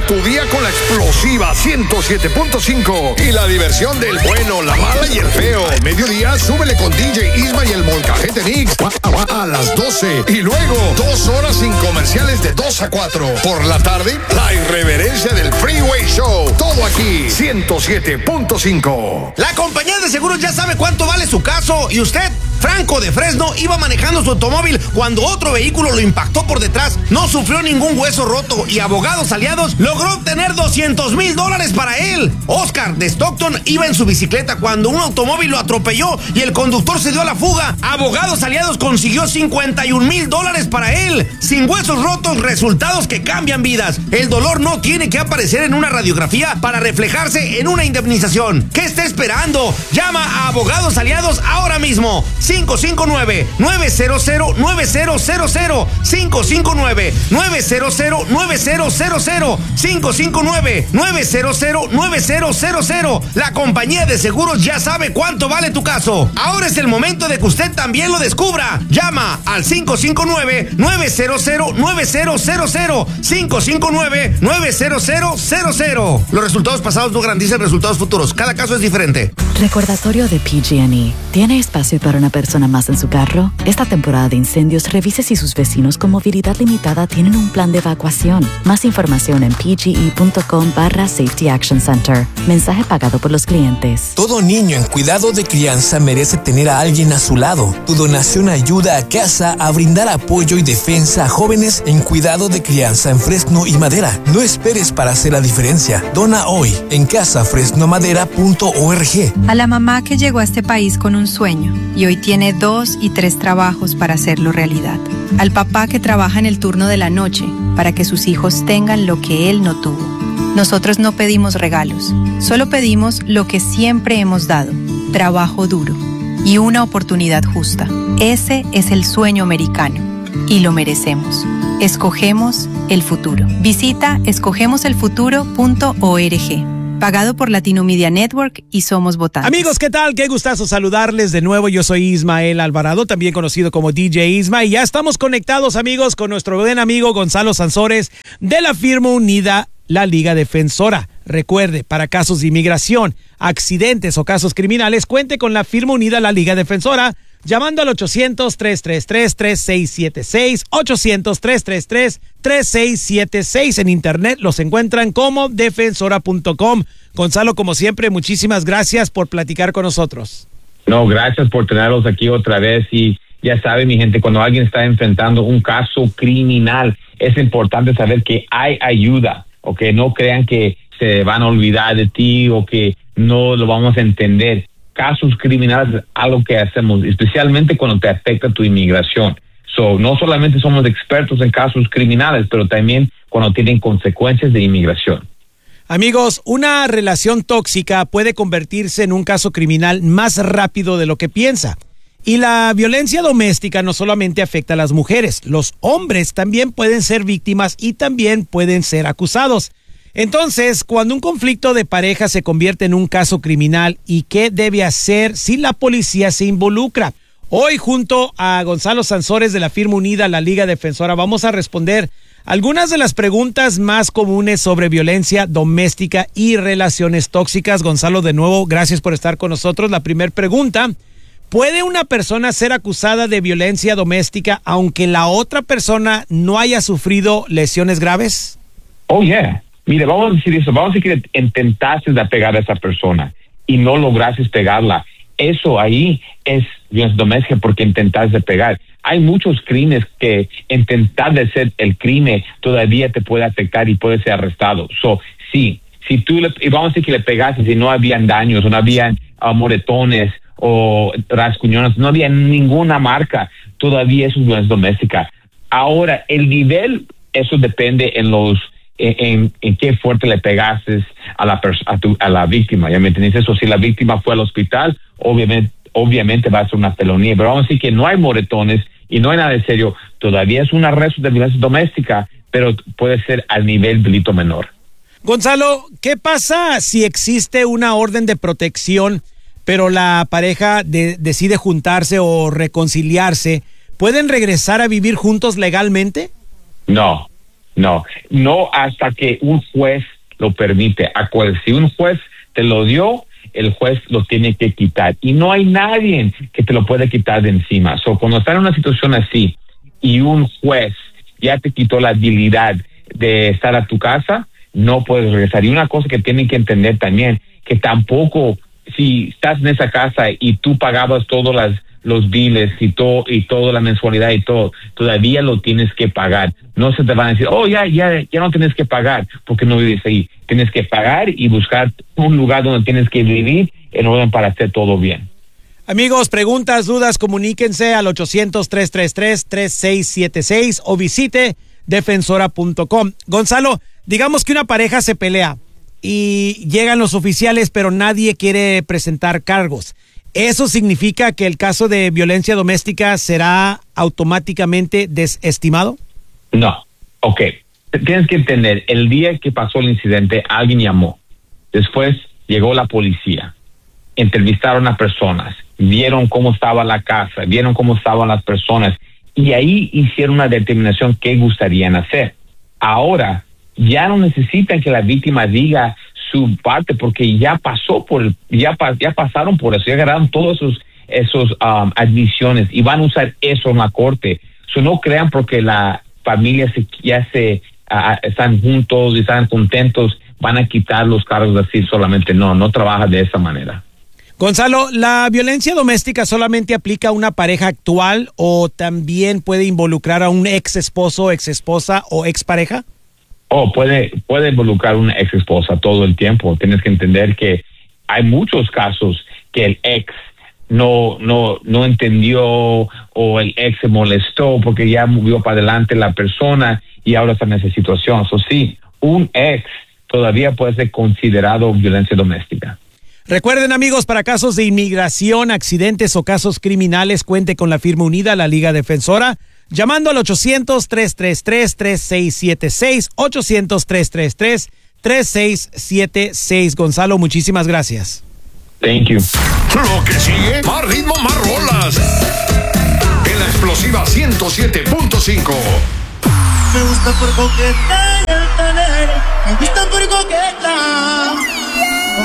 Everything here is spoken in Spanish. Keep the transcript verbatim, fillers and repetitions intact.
tu día con la explosiva ciento siete punto cinco y la diversión del bueno, la mala y el feo. Al mediodía, súbele con D J Isma y el Molcajete Mix a las doce. Y luego, dos horas sin comerciales de dos a cuatro. Por la tarde, la irreverencia del Freeway Show. Todo aquí, ciento siete punto cinco. La compañía de seguros ya sabe cuánto vale su caso. Y usted, Franco de Fresno, iba manejando su automóvil cuando otro vehículo lo impactó por detrás. No sufrió ningún hueso roto y Abogados Aliados logró obtener doscientos mil dólares para él. Oscar de Stockton iba en su bicicleta cuando un automóvil lo atropelló y el conductor se dio a la fuga. Abogados Aliados consiguió cincuenta y un mil dólares para él. Sin huesos rotos, resultados que cambian vidas. El dolor no tiene que aparecer en una radiografía para reflejarse en una indemnización. ¿Qué está esperando? Llama a Abogados Aliados ahora mismo. cinco cinco nueve, nueve cero cero, nueve cero cero cero. cinco cinco nueve, nueve cero cero, nueve cero cero cero. cinco cinco nueve, nueve cero cero, nueve cero cero cero. La compañía de seguros ya sabe cuánto vale tu caso. Ahora es el momento de que usted también lo descubra. Llama al cinco cinco nueve, nueve cero cero, nueve cero cero cero. cinco cinco nueve, nueve cero cero cero cero. Los resultados pasados no garantizan resultados futuros. Cada caso es diferente. Recordatorio de P G and E. ¿Tiene espacio para una persona más en su carro? Esta temporada de incendios, revise si sus vecinos con movilidad limitada tienen un plan de evacuación. Más información en pge.com barra Safety Action Center. Mensaje pagado por los clientes. Todo niño en cuidado de crianza merece tener a alguien a su lado. Tu donación ayuda a CASA a brindar apoyo y defensa a jóvenes en cuidado de crianza en Fresno y Madera. No esperes para hacer la diferencia. Dona hoy en casa fresno madera punto org. A la mamá que llegó a este país con un sueño y hoy tiene dos y tres trabajos para hacerlo realidad. Al papá que trabaja en el turno de la noche para que sus hijos tengan lo que él no tuvo. Nosotros no pedimos regalos, solo pedimos lo que siempre hemos dado: trabajo duro y una oportunidad justa. Ese es el sueño americano y lo merecemos. Escogemos el futuro. Visita escogemos el futuro punto org. Pagado por Latino Media Network y Somos Votantes. Amigos, ¿qué tal? Qué gustazo saludarles de nuevo. Yo soy Ismael Alvarado, también conocido como D J Isma, y ya estamos conectados, amigos, con nuestro buen amigo Gonzalo Sansores de la firma unida La Liga Defensora. Recuerde, para casos de inmigración, accidentes o casos criminales, cuente con la firma unida La Liga Defensora, llamando al ochocientos, tres tres tres, tres seis siete seis, ochocientos, tres tres tres, tres seis siete seis. En internet los encuentran como defensora punto com. Gonzalo, como siempre, muchísimas gracias por platicar con nosotros. No, gracias por tenerlos aquí otra vez. Y ya saben, mi gente, cuando alguien está enfrentando un caso criminal, es importante saber que hay ayuda, ¿ok? No crean que se van a olvidar de ti o que no lo vamos a entender. Casos criminales es algo que hacemos, especialmente cuando te afecta tu inmigración. So, no solamente somos expertos en casos criminales, pero también cuando tienen consecuencias de inmigración. Amigos, una relación tóxica puede convertirse en un caso criminal más rápido de lo que piensa. Y la violencia doméstica no solamente afecta a las mujeres, los hombres también pueden ser víctimas y también pueden ser acusados. Entonces, cuando un conflicto de pareja se convierte en un caso criminal, ¿y qué debe hacer si la policía se involucra? Hoy, junto a Gonzalo Sansores de la firma unida La Liga Defensora, vamos a responder algunas de las preguntas más comunes sobre violencia doméstica y relaciones tóxicas. Gonzalo, de nuevo, gracias por estar con nosotros. La primera pregunta: ¿puede una persona ser acusada de violencia doméstica aunque la otra persona no haya sufrido lesiones graves? Oh, yeah. Mire, vamos a decir eso, vamos a decir que intentaste de pegar a esa persona y no lograste pegarla. Eso ahí es violencia doméstica porque intentaste de pegar. Hay muchos crímenes que intentar de hacer el crimen todavía te puede afectar y puede ser arrestado. So, sí, si tú le, y vamos a decir que le pegaste y no habían daños o no habían uh, moretones o rasguñones, no había ninguna marca, todavía eso es violencia doméstica. Ahora, el nivel, eso depende en los En, en, en qué fuerte le pegaste a la pers- a, tu, a la víctima. Ya me entendiste eso. Si la víctima fue al hospital, obviamente, obviamente va a ser una felonía. Pero vamos a decir que no hay moretones y no hay nada de serio. Todavía es un arresto de violencia doméstica, pero puede ser al nivel delito menor. Gonzalo, ¿qué pasa si existe una orden de protección, pero la pareja de, decide juntarse o reconciliarse? ¿Pueden regresar a vivir juntos legalmente? No. no, no hasta que un juez lo permite. Acuérdate, si un juez te lo dio, el juez lo tiene que quitar. Y no hay nadie que te lo puede quitar de encima. So, cuando estás en una situación así y un juez ya te quitó la habilidad de estar a tu casa, no puedes regresar. Y una cosa que tienen que entender también, que tampoco, si estás en esa casa y tú pagabas todos las, los biles y todo, y toda la mensualidad y todo, todavía lo tienes que pagar. No se te van a decir, oh, ya, ya, ya no tienes que pagar porque no vives ahí. Tienes que pagar y buscar un lugar donde tienes que vivir en orden para hacer todo bien. Amigos, preguntas, dudas, comuníquense al ochocientos, tres tres tres, tres seis siete seis o visite defensora punto com. Gonzalo, digamos que una pareja se pelea y llegan los oficiales, pero nadie quiere presentar cargos. ¿Eso significa que el caso de violencia doméstica será automáticamente desestimado? No. Ok. Tienes que entender, el día que pasó el incidente, alguien llamó. Después llegó la policía. Entrevistaron a personas. Vieron cómo estaba la casa. Vieron cómo estaban las personas. Y ahí hicieron una determinación qué gustarían hacer. Ahora, ya no necesitan que la víctima diga su parte porque ya pasó por, ya, ya pasaron por eso, ya agarraron todos esos, esos um, admisiones y van a usar eso en la corte. So, no crean porque la familia se, ya se uh, están juntos y están contentos, van a quitar los cargos así solamente. No, no trabaja de esa manera. Gonzalo, ¿la violencia doméstica solamente aplica a una pareja actual o también puede involucrar a un ex esposo, ex esposa o ex pareja? Oh, puede, puede involucrar una ex esposa todo el tiempo. Tienes que entender que hay muchos casos que el ex no, no, no entendió o el ex se molestó porque ya movió para adelante la persona y ahora está en esa situación. Eso sí, un ex todavía puede ser considerado violencia doméstica. Recuerden, amigos, para casos de inmigración, accidentes o casos criminales, cuente con la firma unida, la Liga Defensora, llamando al ochocientos, tres tres tres, tres seis siete seis, ochocientos, tres tres tres, tres seis siete seis. Gonzalo, muchísimas gracias. Thank you. Lo que sigue, más ritmo, más rolas. En la explosiva ciento siete punto cinco. Me gusta por coqueta y altanera, me gusta por coqueta.